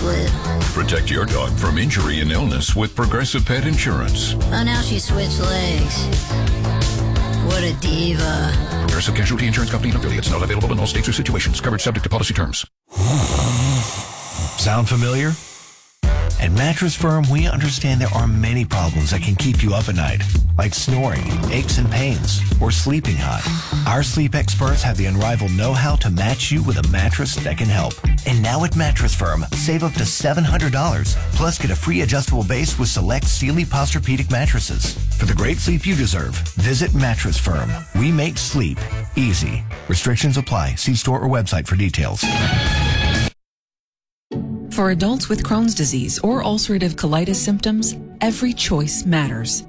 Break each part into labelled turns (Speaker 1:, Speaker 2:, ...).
Speaker 1: split.
Speaker 2: Protect your dog from injury and illness with Progressive Pet Insurance.
Speaker 1: Oh, now she switched legs. What a diva.
Speaker 2: Progressive Casualty Insurance Company and affiliates. Not available in all states or situations. Coverage subject to policy terms.
Speaker 3: Sound familiar? At Mattress Firm, we understand there are many problems that can keep you up at night, like snoring, aches and pains, or sleeping hot. Our sleep experts have the unrivaled know-how to match you with a mattress that can help. And now at Mattress Firm, save up to $700, plus get a free adjustable base with select Sealy Posturepedic mattresses. For the great sleep you deserve, visit Mattress Firm. We make sleep easy. Restrictions apply. See store or website for details.
Speaker 4: For adults with Crohn's disease or ulcerative colitis symptoms, every choice matters.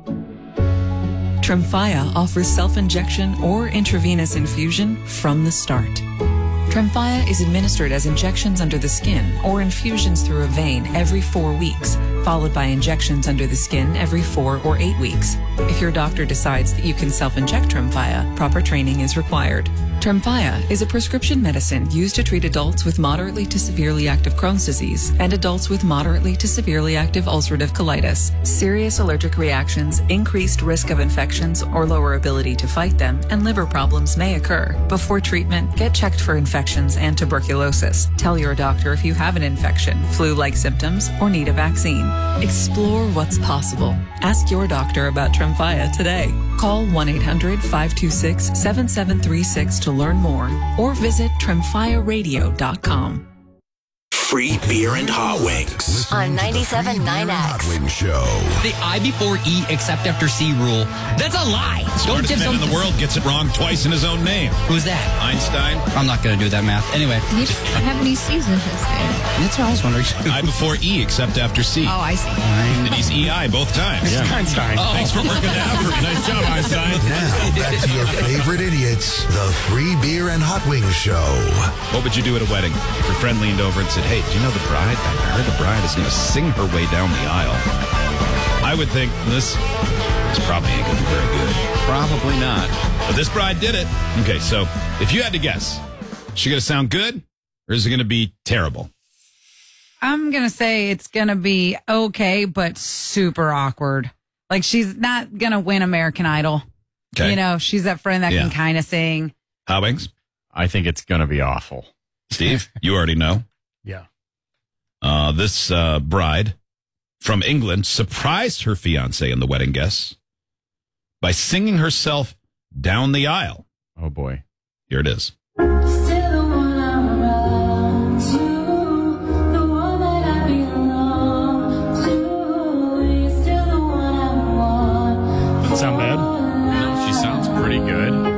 Speaker 4: Tremfya offers self-injection or intravenous infusion from the start. Tremfya is administered as injections under the skin or infusions through a vein every 4 weeks, followed by injections under the skin every 4 or 8 weeks. If your doctor decides that you can self-inject Tremfya, proper training is required. Tremfya is a prescription medicine used to treat adults with moderately to severely active Crohn's disease and adults with moderately to severely active ulcerative colitis. Serious allergic reactions, increased risk of infections or lower ability to fight them, and liver problems may occur. Before treatment, get checked for infections and tuberculosis. Tell your doctor if you have an infection, flu-like symptoms, or need a vaccine. Explore what's possible. Ask your doctor about Tremfya today. Call 1-800-526-7736 to learn more or visit tremfyaradio.com.
Speaker 5: Free beer and hot wings.
Speaker 6: On 97.9
Speaker 7: Hot
Speaker 6: X.
Speaker 7: Wings Show.
Speaker 8: The I before E except after C rule. That's a lie. Don't
Speaker 9: Smartest man in the world gets it wrong twice in his own name.
Speaker 8: Who's that?
Speaker 9: Einstein.
Speaker 8: I'm not going to do that math. Anyway.
Speaker 10: You just don't have any C's in his name.
Speaker 8: That's what I was wondering.
Speaker 9: I before E except after C.
Speaker 10: Oh, I see.
Speaker 9: And he's EI both times.
Speaker 8: Yeah. Einstein.
Speaker 9: Oh. Thanks for working that out for me. Nice job, Einstein.
Speaker 7: Now, back to your favorite idiots, the Free Beer and Hot Wings Show.
Speaker 9: What would you do at a wedding if your friend leaned over and said, hey, do you know the bride? I heard the bride is going to sing her way down the aisle. I would think this probably ain't going to be very good.
Speaker 11: Probably not.
Speaker 9: But this bride did it. Okay, so if you had to guess, is she going to sound good or is it going to be terrible?
Speaker 12: I'm going to say it's going to be okay, but super awkward. Like, she's not going to win American Idol.
Speaker 9: Okay.
Speaker 12: You know, she's that friend that can kind of sing.
Speaker 9: Hot Wings?
Speaker 11: I think it's going to be awful.
Speaker 9: Steve, you already know.
Speaker 11: Yeah.
Speaker 9: This bride from England surprised her fiancé and the wedding guests by singing herself down the aisle.
Speaker 11: Oh, boy.
Speaker 9: Here it is.
Speaker 11: Doesn't sound bad. No, she sounds pretty good.